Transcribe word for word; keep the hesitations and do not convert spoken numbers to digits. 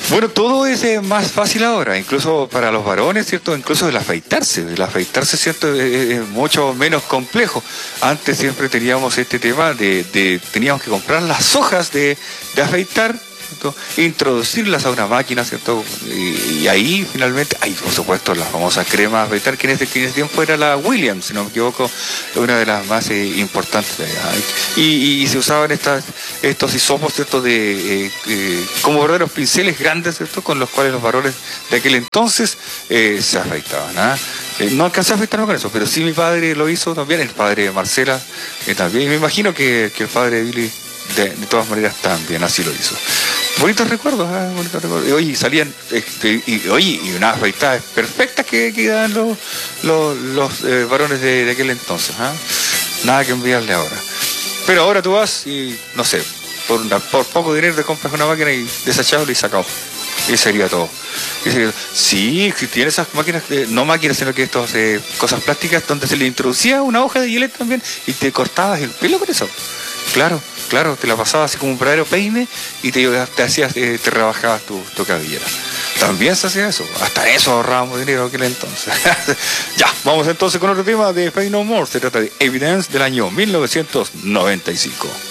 Bueno, todo es eh, más fácil ahora, incluso para los varones, ¿cierto? Incluso el afeitarse, el afeitarse, ¿cierto? Es, es mucho menos complejo. Antes siempre teníamos este tema de, de teníamos que comprar las hojas de, de afeitar, ¿cierto? Introducirlas a una máquina, ¿cierto? Y, y ahí finalmente, hay por supuesto la famosa crema de afeitar, que en ese, que en ese tiempo era la Williams, si no me equivoco, una de las más eh, importantes. Y, y, y se usaban estas, estos hisopos, ¿cierto? De, eh, eh, como verdaderos pinceles grandes, ¿cierto? Con los cuales los varones de aquel entonces eh, se afeitaban. ¿Ah? Eh, no alcancé a afeitarme con eso, pero sí mi padre lo hizo también, el padre de Marcela eh, también. Y me imagino que, que el padre de Billy, de, de todas maneras, también así lo hizo. Bonitos recuerdos, ¿eh? Bonitos recuerdos. Y oye, salían, este, y, oye, y unas afeitadas perfectas que, que daban los, los, los eh, varones de, de aquel entonces. ¿Eh? Nada que enviarle ahora. Pero ahora tú vas y, no sé, por, una, por poco dinero te compras una máquina y desechable y sacado. Y sería todo. Y sería, sí, existían esas máquinas, eh, no máquinas, sino que estas eh, cosas plásticas donde se le introducía una hoja de Gillette también y te cortabas el pelo con eso. Claro, claro, te la pasabas así como un verdadero peine y te, te hacías, eh, te rebajabas tu, tu cabellera. También se hacía eso, hasta eso ahorrábamos dinero aquel entonces. Ya, vamos entonces con otro tema de Faith No More, se trata de Evidence del año mil novecientos noventa y cinco.